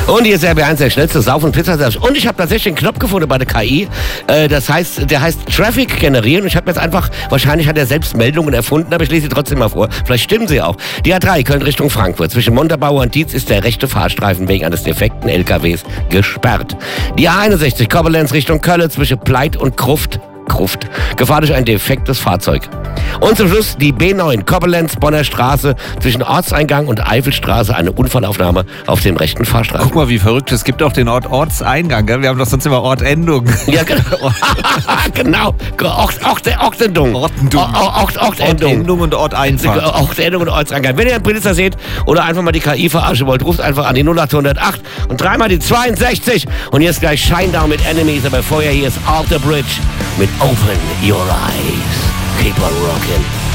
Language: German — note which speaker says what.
Speaker 1: Und hier ist RB1 der schnellste Sauf- und Pizzaservice. Und ich habe tatsächlich einen Knopf gefunden bei der KI. Das heißt, der heißt Traffic generieren. Und ich habe jetzt einfach, wahrscheinlich hat er selbst Meldungen erfunden, aber ich lese sie trotzdem mal vor. Vielleicht stimmen sie auch. Die A3 Köln Richtung Frankfurt. Zwischen Montabaur und Dietz ist der rechte Fahrstreifen wegen eines defekten LKWs gesperrt. Die A61 Koblenz Richtung Köln zwischen Pleit und Gruft. Gefahr durch ein defektes Fahrzeug. Und zum Schluss die B9 Koblenz Bonner Straße zwischen Ortseingang und Eifelstraße eine Unfallaufnahme auf dem rechten Fahrstreifen.
Speaker 2: Guck mal, wie verrückt. Es gibt auch den Ort Ortseingang. Gell? Wir haben doch sonst immer Ortendung.
Speaker 1: Ja, genau. Genau. Ortendung.
Speaker 2: Ortendung und Orteinfahrt.
Speaker 1: Ortendung und Ortseingang. Wenn ihr einen Blitzer seht oder einfach mal die KI verarschen wollt, ruft einfach an die 08008 und dreimal die 62. Und hier ist gleich Shinedown mit Enemies, aber vorher hier ist Off the Bridge mit Open Your Eyes. Keep on rocking.